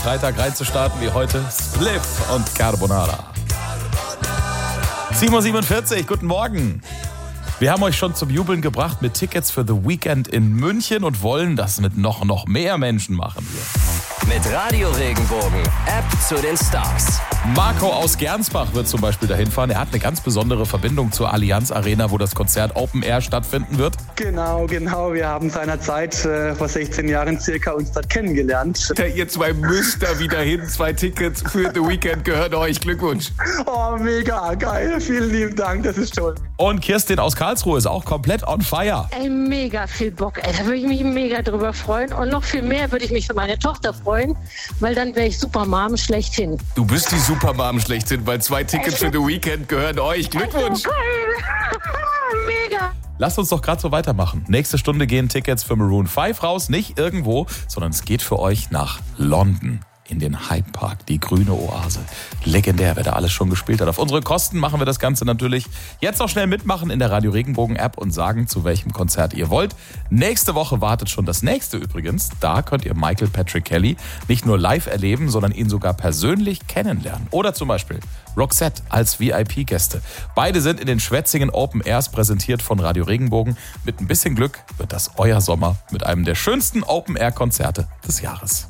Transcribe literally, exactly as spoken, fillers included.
Freitag reinzustarten wie heute. Spliff und Carbonara. sieben Uhr siebenundvierzig, guten Morgen. Wir haben euch schon zum Jubeln gebracht mit Tickets für The Weekend in München und wollen das mit noch, noch mehr Menschen machen hier. Mit Radio Regenbogen, App zu den Stars. Marco aus Gernsbach wird zum Beispiel dahin fahren. Er hat eine ganz besondere Verbindung zur Allianz Arena, wo das Konzert Open Air stattfinden wird. Genau, genau. Wir haben seinerzeit äh, vor sechzehn Jahren circa uns dort kennengelernt. Ihr zwei müsst da wieder hin. Zwei Tickets für The Weekend gehören euch. Glückwunsch. Oh, mega geil. Vielen lieben Dank. Das ist toll. Und Kirstin aus Karlsruhe ist auch komplett on fire. Ey, mega viel Bock. Ey, da würde ich mich mega drüber freuen. Und noch viel mehr würde ich mich für meine Tochter freuen, weil dann wäre ich Supermom schlechthin. Du bist die Supermom schlechthin, weil zwei Tickets für The Weekend gehören euch. Glückwunsch. So geil. Mega. Lasst uns doch gerade so weitermachen. Nächste Stunde gehen Tickets für Maroon fünf raus. Nicht irgendwo, sondern es geht für euch nach London. In den Hyde Park, die grüne Oase. Legendär, wer da alles schon gespielt hat. Auf unsere Kosten machen wir das Ganze natürlich. Jetzt noch schnell mitmachen in der Radio Regenbogen App und sagen, zu welchem Konzert ihr wollt. Nächste Woche wartet schon das nächste übrigens. Da könnt ihr Michael Patrick Kelly nicht nur live erleben, sondern ihn sogar persönlich kennenlernen. Oder zum Beispiel Roxette als V I P-Gäste. Beide sind in den Schwetzingen Open Airs präsentiert von Radio Regenbogen. Mit ein bisschen Glück wird das euer Sommer mit einem der schönsten Open Air Konzerte des Jahres.